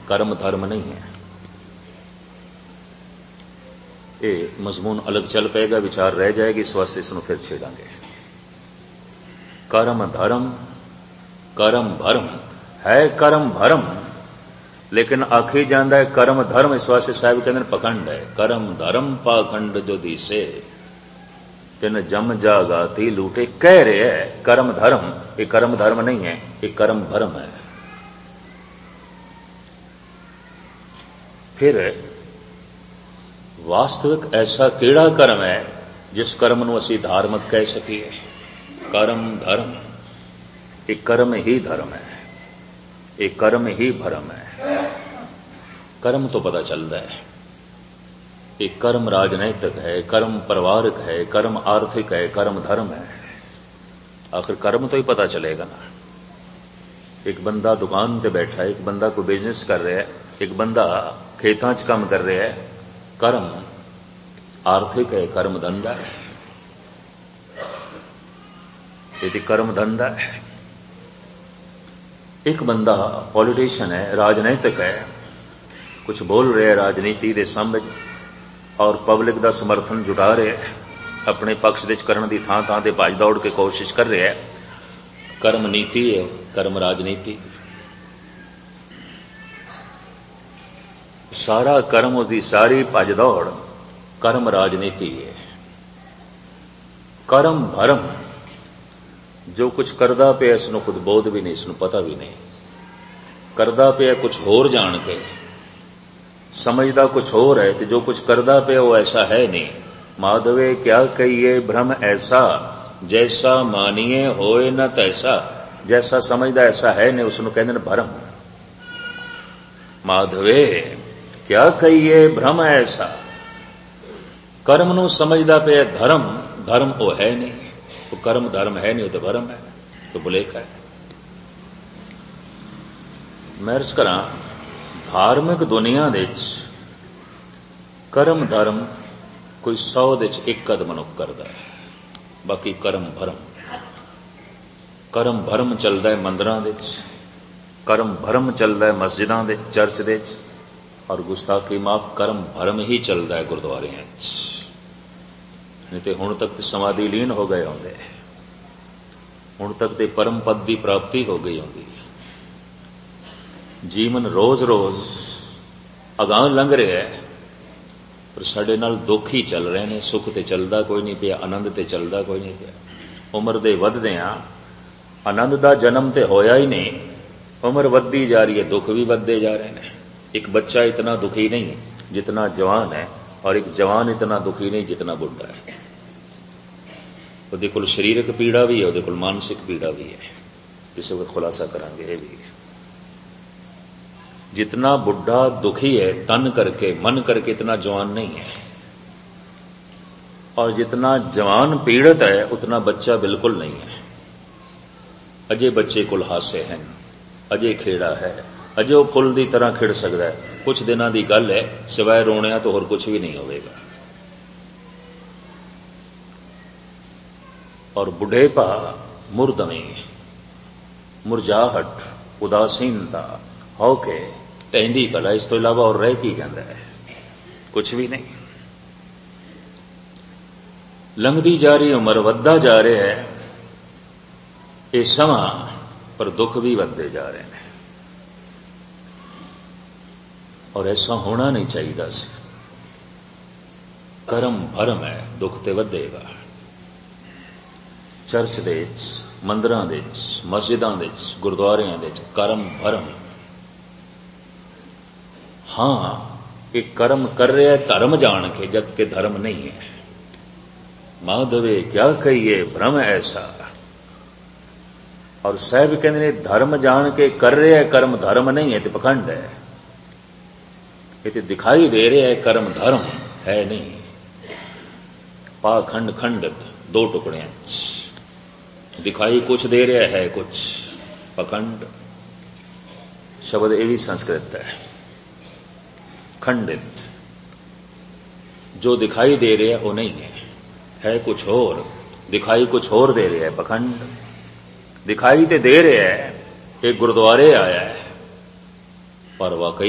कर्म धर्म नहीं है। ये मजमून अलग चल पेगा, विचार रह जाएगी, इस वास्ते इसनूं फिर छेड़ांगे। कर्म धर्म कर्म भरम है, कर्म भरम लेकिन आखी जांदा है कर्म धर्म, इस वास्ते साहिब कहते हैं पखंड है। कर्म धर्म पाखंड जो दिसे तिन जम जागाती लूटे, कह रहे है कर्म धर्म, ये कर्म धर्म नहीं है, ये कर्म भरम है। फिर वास्तविक ऐसा केड़ा कर्म है जिस कर्म नूं असीं धार्मिक कह सकीए? कर्म धर्म, ये कर्म ही धर्म है, ये कर्म ही भरम है। कर्म तो पता चलता है, ये कर्म राजनैतिक है, कर्म परिवारिक है, कर्म आर्थिक है, कर्म धर्म है। आखिर कर्म तो ही पता चलेगा ना। एक बंदा दुकान पे बैठा है, एक बंदा कोई बिजनेस कर रहा है, एक बंदा खेतां च काम कर रहा है, कर्म आर्थिक है, कर्म धंधा है, यदि कर्म धंधा है। एक बंदा पॉलिटिशियन है, राजनीतिक है, कुछ बोल रहे हैं राजनीति दे समझ और पब्लिक दा समर्थन जुटा रहे हैं, अपने पक्ष दे करन दी थां थां ते भज दौड़ के कोशिश कर रहे हैं। कर्म नीति है, कर्म राजनीति। सारा कर्म उसकी सारी भज दौड़ कर्म राजनीति है। कर्म भरम, जो कुछ करदा पिया इसनूं खुद बोध भी नहीं, इसनूं पता भी नहीं, करदा पिया कुछ होर जान के, समझदा कुछ होर है, तो जो कुछ करदा पिया वो ऐसा है नहीं। माधवे क्या कहिए भ्रम ऐसा, जैसा मानिए होए न तैसा। जैसा समझदा ऐसा है नहीं, उसनूं कहंदे ने भरम। माधवे क्या कहिए भ्रम ऐसा, कर्म नूं समझदा पिया धर्म, धर्म वो है नहीं, वो कर्म धर्म है नहीं, वो तो भरम है, तो बुलेख है। मैं अर्ज करा, धार्मिक दुनिया दे कर्म धर्म कोई 100 दे एक कद मनुख करदा है, बाकी कर्म भरम। कर्म भरम चलदा है मंदिरां दे, कर्म भरम चलदा है मस्जिदां दे, चर्च दे, और गुस्ताखी माफ कर्म भरम ही चलदा है गुरुद्वारे। नहीं तो हुण तक तो समाधि लीन हो गए होंगे, हुण तक तो परम पद की प्राप्ति हो गई होंगी। जीवन रोज रोज अगां लंघ रहा है, पर साडे नाल दुख ही चल रहे हैं। सुख ते चलदा कोई नहीं पिया, आनंद ते चलदा कोई नहीं पिया। उम्र दे वधदिआं आनंद दा जन्म ते होया ही नहीं, उम्र वधदी जा रही है, दुख भी वधदे जा रहे हैं। एक बच्चा इतना दुखी नहीं जितना जवान है, और एक जवान इतना दुखी नहीं जितना बुढ़ा है। ਉਹਦੇ ਕੋਲ शरीरक पीड़ा भी है, ਉਹਦੇ ਕੋਲ मानसिक पीड़ा भी है। किसी वक्त खुलासा करांगे ये भी। जितना बुढ़ा दुखी है तन करके मन करके, इतना जवान नहीं है, और जितना जवान पीड़ित है उतना बच्चा बिल्कुल नहीं है। अजे बच्चे कोल हासे हैं, अजे खेड़ा है, अजे वो फुल की तरह खिड़ सकता है। कुछ दिनों की गल है, सिवाय रोने तो होर कुछ भी नहीं होगा। और बुढ़ेपा, मुरदमे, मुरझाहट, उदासीनता होके टहंदी भला, इस तो इलावा और रह की कहता है? कुछ भी नहीं। लंघदी जा रही उम्र, वधदा जा रहा है ये समा, पर दुख भी वधदे जा रहे हैं, और ऐसा होना नहीं चाहिए सी। कर्म भरम है, दुख ते वधेगा। चर्च दे, मंदिरां दे, मस्जिदां दे, गुरुद्वारियां दे कर्म भरम। हां, एक कर्म कर रहा है धर्म जान के, जबकि धर्म नहीं है। माधवे क्या कहिए भ्रम ऐसा, और साहब कहते ने धर्म जान के कर रहे है, कर्म धर्म नहीं है, तो पखंड है। ये तो दिखाई दे रहा है कर्म धर्म है नहीं। पाखंड खंडित दो टुकड़े, दिखाई कुछ दे रहा है कुछ, पखंड शब्द ये भी संस्कृत है। खंडित, जो दिखाई दे रहा है वो नहीं है कुछ और, दिखाई कुछ और दे रहा है, पखंड। दिखाई तो दे रहा है एक गुरुद्वारे आया है, पर वाकई